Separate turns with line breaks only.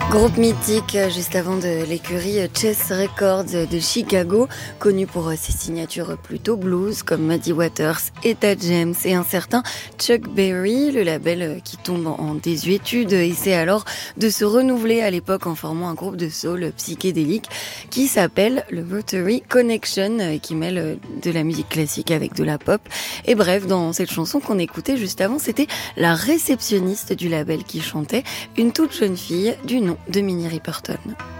Groupe mythique, juste avant de l'écurie Chess Records de Chicago, connu pour ses signatures plutôt blues comme Muddy Waters, Etta James et un certain Chuck Berry. Le label qui tombe en désuétude essaie alors de se renouveler à l'époque en formant un groupe de soul psychédélique qui s'appelle le Rotary Connection, qui mêle de la musique classique avec de la pop. Et bref, dans cette chanson qu'on écoutait juste avant, c'était la réceptionniste du label qui chantait, une toute jeune fille du nom de Minnie Riperton.